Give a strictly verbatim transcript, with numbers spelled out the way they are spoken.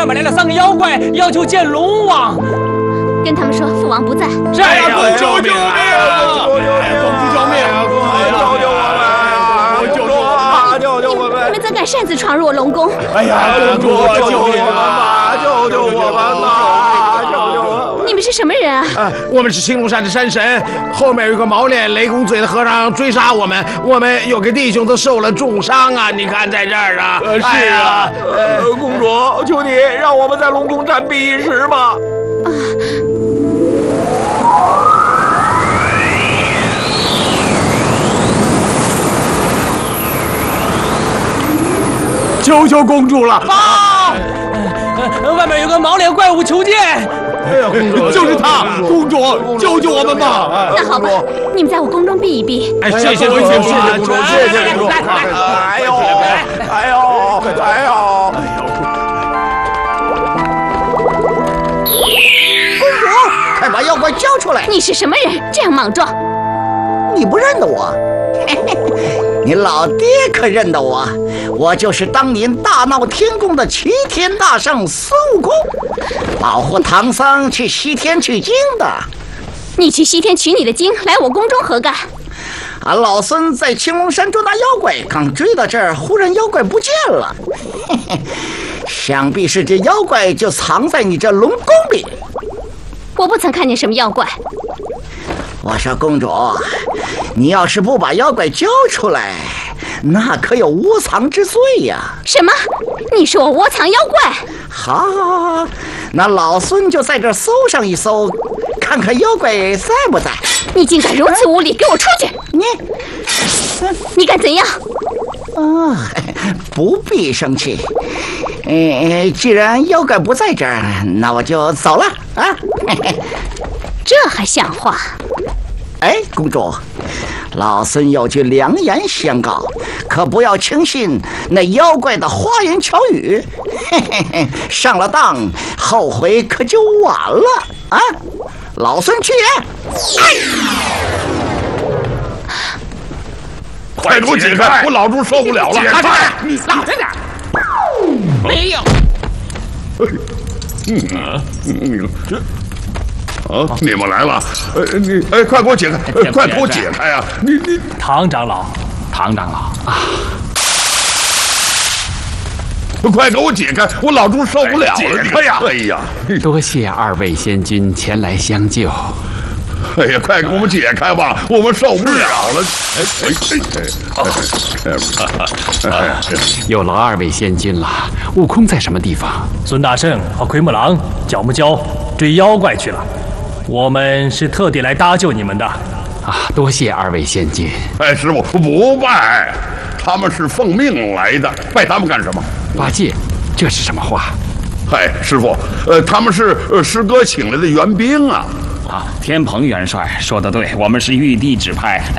面来了三个妖怪，要求见龙王。 跟他们说父王不在。 是呀， 救命啊！公主救命啊！救救我们！救救我们！ 你们怎敢擅自闯入我龙宫？ 哎呀，公主救救我们吧！救救我们吧！救救我们！ 你们是什么人啊？ 啊，我们是青龙山的山神，后面有个毛脸雷公嘴的和尚追杀我们，我们有个弟兄都受了重伤啊！你看在这儿啊。 呃，是啊。呃，公主，求你让我们在龙宫暂避一时吧。啊。 求求公主了！ 报！外面有个毛脸怪物求见。 哎呀，公主，就是他！公主，救救我们吧！ 那好吧，你们在我宫中避一避。 哎，谢谢公主，谢谢公主，谢谢公主！ 哎呦，哎呦，哎呦！ 公主，快把妖怪交出来！ 你是什么人？这样莽撞！ 你不认得我？嘿嘿，你老爹可认得我，我就是当年大闹天宫的齐天大圣孙悟空，保护唐僧去西天取经的。 你去西天取你的经，来我宫中何干？ 俺老孙在青龙山捉拿妖怪，刚追到这儿，忽然妖怪不见了，嘿嘿，想必是这妖怪就藏在你这龙宫里。 我不曾看见什么妖怪。 我说公主，你要是不把妖怪交出来，那可有窝藏之罪呀！ 什么？你说我窝藏妖怪？ 好，好，好，那老孙就在这儿搜上一搜，看看妖怪在不在。 你竟敢如此无礼，给我出去！ 你， 你敢怎样？ 啊，不必生气。呃，既然妖怪不在这儿，那我就走了啊。嘿嘿， 这还像话？ 哎，公主，老孙有句良言相告，可不要轻信那妖怪的花言巧语，嘿嘿嘿，上了当，后悔可就晚了啊！老孙去也！哎， 快给我解开！我老猪受不了了！ 解开！你老实点！没有。 嗯嗯，这。啊！你们来了，呃，你哎，快给我解开，呃、快给我解开啊！你你， 唐长老，唐长老啊， 快给我解开！我老猪受不了了！解开呀！哎呀， 多谢二位仙君前来相救。 哎呀，快给我们解开吧，我们受不了了！哎哎哎哎！ 有劳二位仙君了。悟空在什么地方？ 孙大圣和奎木狼、角木蛟追妖怪去了。我们是特地来搭救你们的。 啊，多谢二位仙君。 哎，师傅不拜，他们是奉命来的，拜他们干什么？ 八戒，这是什么话？ 嗨，师傅，呃，他们是呃师哥请来的援兵啊。 啊，天蓬元帅说得对，我们是玉帝指派